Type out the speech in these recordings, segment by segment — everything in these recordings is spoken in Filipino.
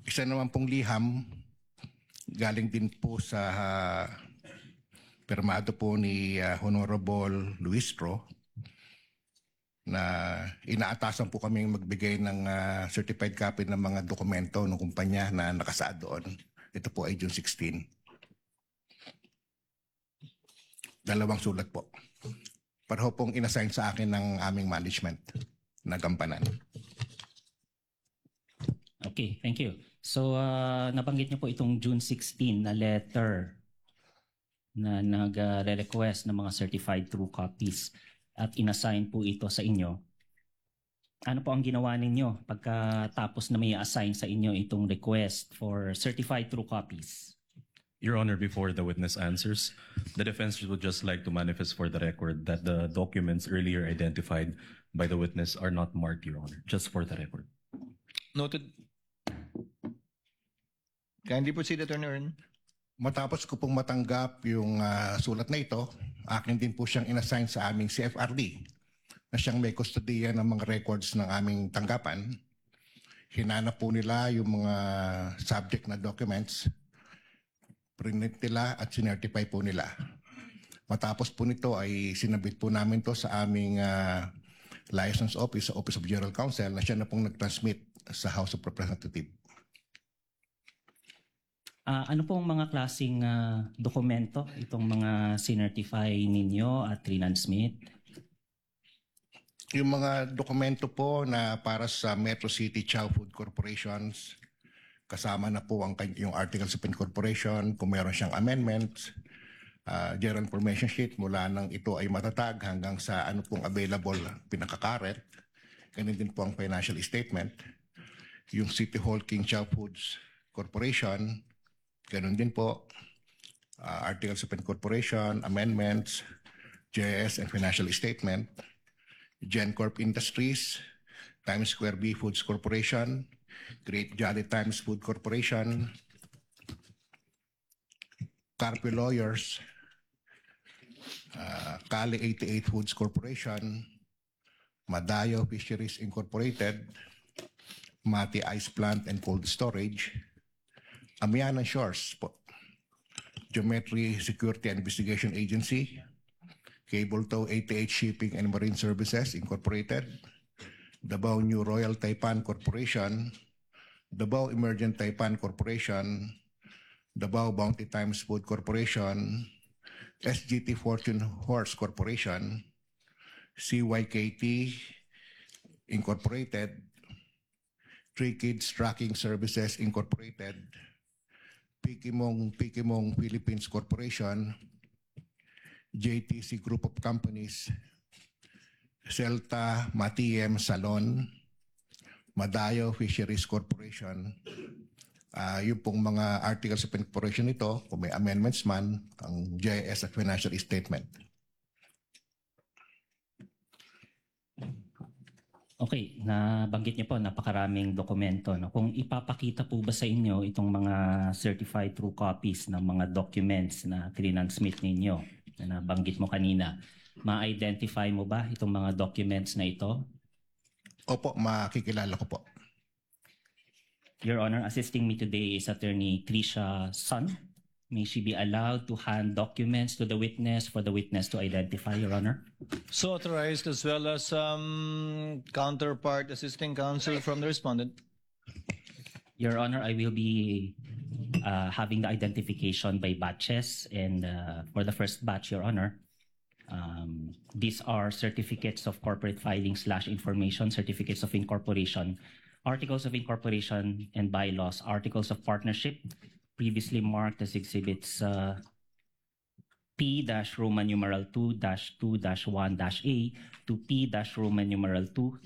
Isa naman pong liham, galing din po sa pirmado po ni Honorable Luistro na inaatasan po kaming magbigay ng certified copy ng mga dokumento ng kumpanya na nakasaad doon. Ito po ay June 16. Dalawang sulat po. Pareho pong inassign sa akin ng aming management na gampanan. Okay, thank you. So, nabanggit niyo po itong June 16 na letter na nag-request ng mga certified true copies at inassign po ito sa inyo. Ano po ang ginawa ninyo pagkatapos na may assign sa inyo itong request for certified true copies? Your Honor, before the witness answers, the defense would just like to manifest for the record that the documents earlier identified by the witness are not marked, Your Honor, just for the record. Noted. Kindly proceed, Attorney Ern. Matapos ko pong matanggap yung sulat na ito, akin din po siyang inassign sa aming CFRD na siyang may kustodiya ng mga records ng aming tanggapan. Hinanap po nila yung mga subject na documents, print nila at sinertify po nila. Matapos po nito ay sinabit po namin to sa aming license office, sa Office of General Counsel, na siya na pong nag-transmit sa House of Representatives. Ano pong mga klaseng dokumento itong mga sinertify ninyo at transmit? Yung mga dokumento po na para sa Metro City Chow Food Corporations, kasama na po yung Articles of Incorporation, kung meron siyang amendments, General Information Sheet mula nang ito ay matatag hanggang sa ano pong available pinakakaret. Ganun din po ang financial statement. Yung City Hall King Chow Foods Corporation, ganun din po. Articles of Incorporation, amendments, JS and financial statement. GenCorp Industries, Times Square B Foods Corporation, Great Jolly Times Food Corporation, Carpe Lawyers, Cali 88 Foods Corporation, Madayo Fisheries Incorporated, Mati Ice Plant and Cold Storage, Amiana Shores, Geometry Security and Investigation Agency, Cable Tow 88 Shipping and Marine Services Incorporated, Davao New Royal Taipan Corporation, Davao Emergent Taipan Corporation, Davao Bounty Times Food Corporation, SGT Fortune Horse Corporation, CYKT Incorporated, Three Kids Tracking Services Incorporated, Pikimong Philippines Corporation, JTC Group of Companies, Celta Matiem Salon, Madayo Fisheries Corporation. Yung pong mga articles of incorporation nito, kung may amendments man, ang JS at financial statement. Okay, nabanggit niyo po napakaraming dokumento. No? Kung ipapakita po ba sa inyo itong mga certified true copies ng mga documents na transmit ninyo na nabanggit mo kanina, ma-identify mo ba itong mga documents na ito? Opo, makikilala ko po. Your Honor, assisting me today is Attorney Trisha Sun. May she be allowed to hand documents to the witness for the witness to identify, Your Honor? So authorized, as well as counterpart assisting counsel from the respondent. Your Honor, I will be having the identification by batches, and for the first batch, Your Honor, these are certificates of corporate filing / information, certificates of incorporation, articles of incorporation and bylaws, articles of partnership, previously marked as exhibits P-Roman numeral 2-2-1-A to P-Roman numeral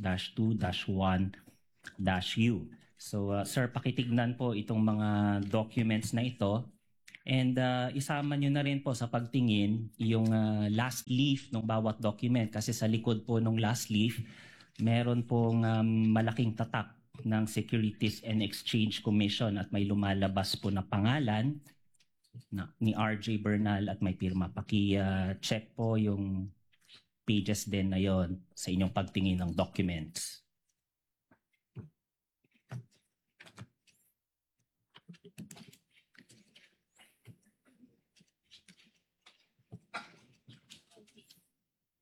2-2-1-U. So, sir, pakitignan po itong mga documents na ito. And isama nyo na rin po sa pagtingin yung last leaf ng bawat document. Kasi sa likod po ng last leaf, meron pong malaking tatak ng Securities and Exchange Commission at may lumalabas po na pangalan ni RJ Bernal at may pirma. Paki-check po yung pages din na yon sa inyong pagtingin ng documents.